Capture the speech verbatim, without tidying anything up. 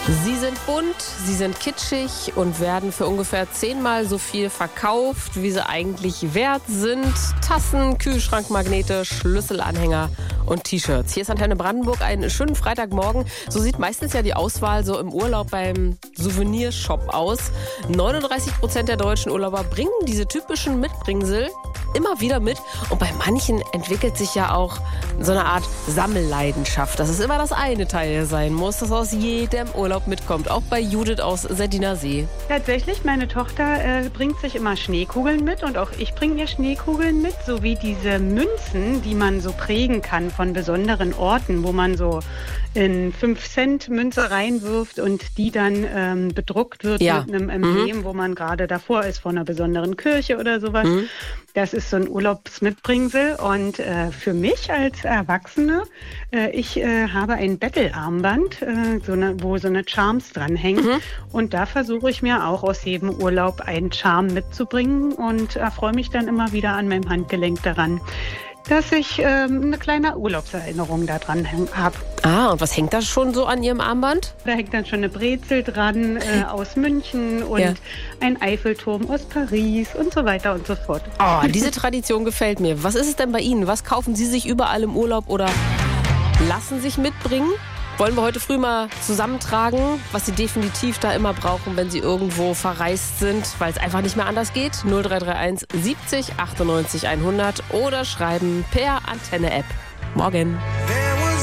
Sie sind bunt, sie sind kitschig und werden für ungefähr zehnmal so viel verkauft, wie sie eigentlich wert sind. Tassen, Kühlschrankmagnete, Schlüsselanhänger und T-Shirts. Hier ist Antenne Brandenburg, einen schönen Freitagmorgen. So sieht meistens ja die Auswahl so im Urlaub beim Souvenirshop aus. neununddreißig Prozent der deutschen Urlauber bringen diese typischen Mitbringsel immer wieder mit. Und bei manchen entwickelt sich ja auch so eine Art Sammelleidenschaft. Dass es immer das eine Teil sein muss, das aus jedem Urlaub mitkommt. Auch bei Judith aus Seldiner See. Tatsächlich, meine Tochter äh, bringt sich immer Schneekugeln mit und auch ich bringe ihr Schneekugeln mit, sowie diese Münzen, die man so prägen kann von besonderen Orten, wo man so in fünf Cent Münze reinwirft und die dann ähm, bedruckt wird ja. mit einem Emblem, mhm. wo man gerade davor ist, vor einer besonderen Kirche oder sowas. Mhm. Das ist so ein Urlaubsmitbringsel und äh, für mich als Erwachsene, äh, ich äh, habe ein Bettelarmband, äh, so eine, wo so eine Charms dranhängen mhm. und da versuche ich mir auch aus jedem Urlaub einen Charme mitzubringen und erfreue mich dann immer wieder an meinem Handgelenk daran, dass ich ähm, eine kleine Urlaubserinnerung da dran habe. Ah, und was hängt da schon so an Ihrem Armband? Da hängt dann schon eine Brezel dran äh, aus München und ja. ein Eiffelturm aus Paris und so weiter und so fort. Oh, diese Tradition gefällt mir. Was ist es denn bei Ihnen? Was kaufen Sie sich überall im Urlaub oder lassen sich mitbringen? Wollen wir heute früh mal zusammentragen, was Sie definitiv da immer brauchen, wenn Sie irgendwo verreist sind, weil es einfach nicht mehr anders geht? null drei drei eins siebzig achtundneunzig hundert oder schreiben per Antenne-App. Morgen.